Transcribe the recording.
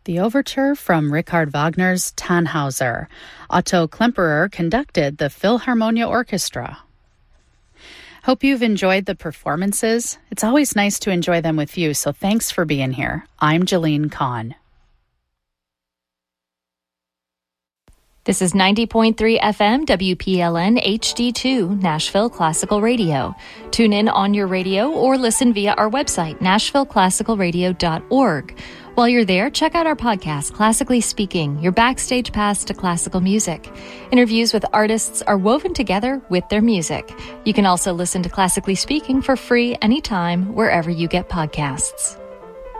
the overture from Richard Wagner's Tannhauser. Otto Klemperer conducted the Philharmonia Orchestra. Hope you've enjoyed the performances. It's always nice to enjoy them with you, so thanks for being here. I'm Jeline Kahn. This is 90.3 FM WPLN HD2 Nashville Classical Radio. Tune in on your radio or listen via our website, nashvilleclassicalradio.org. While you're there, check out our podcast, Classically Speaking, your backstage pass to classical music. Interviews with artists are woven together with their music. You can also listen to Classically Speaking for free anytime, wherever you get podcasts.